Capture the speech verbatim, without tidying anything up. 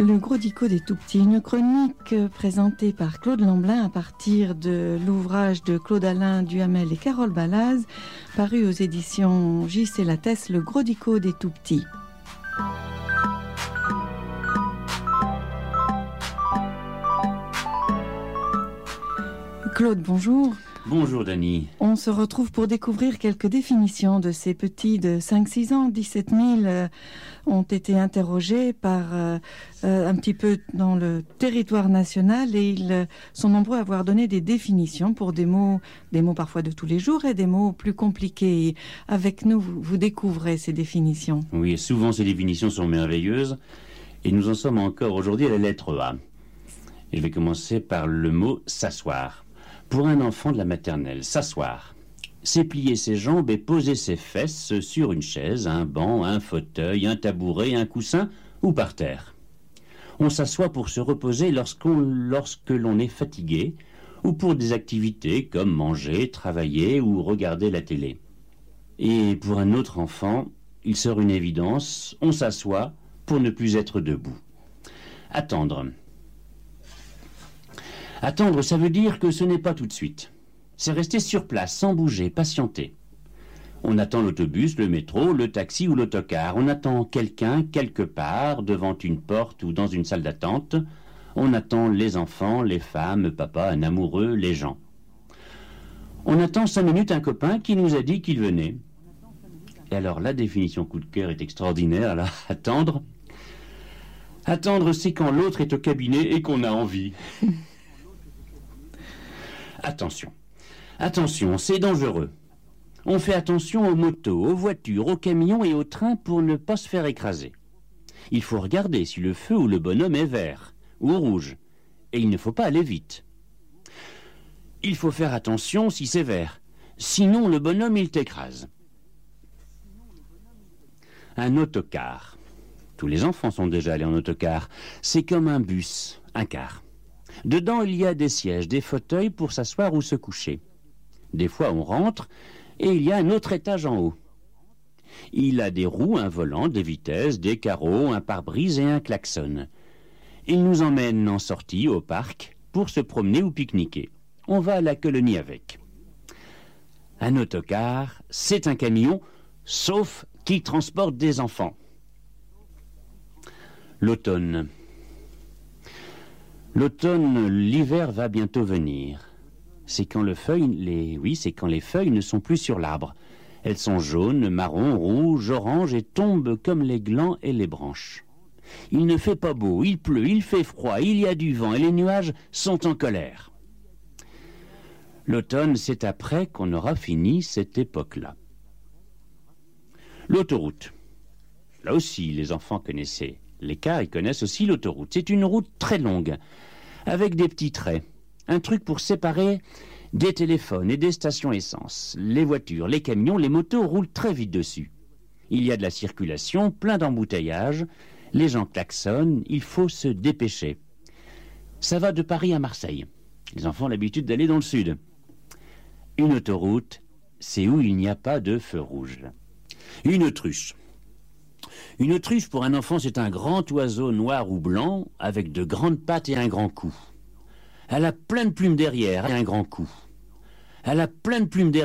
Le Gros Dico des Tout-Petits, une chronique présentée par Claude Lamblin à partir de l'ouvrage de Claude Alain Duhamel et Carole Balaz, paru aux éditions J C Lattès, Le Gros Dico des Tout-Petits. Claude, bonjour. Bonjour Dany. On se retrouve pour découvrir quelques définitions de ces petits de cinq six ans. dix-sept mille euh, ont été interrogés par euh, euh, un petit peu dans le territoire national et ils euh, sont nombreux à avoir donné des définitions pour des mots, des mots parfois de tous les jours et des mots plus compliqués. Et avec nous, vous, vous découvrez ces définitions. Oui, souvent ces définitions sont merveilleuses et nous en sommes encore aujourd'hui à la lettre A. Et je vais commencer par le mot « s'asseoir ». Pour un enfant de la maternelle, s'asseoir, c'est plier ses jambes et poser ses fesses sur une chaise, un banc, un fauteuil, un tabouret, un coussin ou par terre. On s'assoit pour se reposer lorsqu'on, lorsque l'on est fatigué ou pour des activités comme manger, travailler ou regarder la télé. Et pour un autre enfant, il sort une évidence, on s'assoit pour ne plus être debout. Attendre. Attendre, ça veut dire que ce n'est pas tout de suite. C'est rester sur place, sans bouger, patienter. On attend l'autobus, le métro, le taxi ou l'autocar. On attend quelqu'un, quelque part, devant une porte ou dans une salle d'attente. On attend les enfants, les femmes, papa, un amoureux, les gens. On attend cinq minutes un copain qui nous a dit qu'il venait. Et alors, la définition coup de cœur est extraordinaire, là. Attendre. Attendre, c'est quand l'autre est au cabinet et qu'on a envie. Attention, attention, c'est dangereux. On fait attention aux motos, aux voitures, aux camions et aux trains pour ne pas se faire écraser. Il faut regarder si le feu ou le bonhomme est vert ou rouge, et il ne faut pas aller vite. Il faut faire attention si c'est vert, sinon le bonhomme il t'écrase. Un autocar. Tous les enfants sont déjà allés en autocar. C'est comme un bus, un car. Dedans, il y a des sièges, des fauteuils pour s'asseoir ou se coucher. Des fois, on rentre et il y a un autre étage en haut. Il a des roues, un volant, des vitesses, des carreaux, un pare-brise et un klaxon. Il nous emmène en sortie au parc pour se promener ou pique-niquer. On va à la colonie avec. Un autocar, c'est un camion, sauf qu'il transporte des enfants. L'automne. L'automne, l'hiver va bientôt venir. C'est quand le feuille, les, oui, c'est quand les feuilles ne sont plus sur l'arbre. Elles sont jaunes, marron, rouges, oranges et tombent comme les glands et les branches. Il ne fait pas beau, il pleut, il fait froid, il y a du vent et les nuages sont en colère. L'automne, c'est après qu'on aura fini cette époque-là. L'autoroute. Là aussi, les enfants connaissaient les cars, ils connaissent aussi l'autoroute. C'est une route très longue, avec des petits traits. Un truc pour séparer des téléphones et des stations essence. Les voitures, les camions, les motos roulent très vite dessus. Il y a de la circulation, plein d'embouteillages. Les gens klaxonnent, il faut se dépêcher. Ça va de Paris à Marseille. Les enfants ont l'habitude d'aller dans le sud. Une autoroute, c'est où il n'y a pas de feu rouge. Une autruche. Une autruche, pour un enfant, c'est un grand oiseau noir ou blanc avec de grandes pattes et un grand cou. Elle a plein de plumes derrière et un grand cou. Elle a plein de plumes derrière.